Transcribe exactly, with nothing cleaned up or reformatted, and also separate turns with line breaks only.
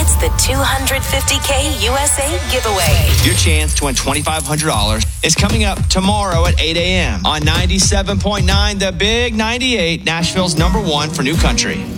It's the two hundred fifty K U S A giveaway.
Your chance to win twenty-five hundred dollars is coming up tomorrow at eight a.m. on ninety-seven point nine, The Big ninety-eight, Nashville's number one for new country.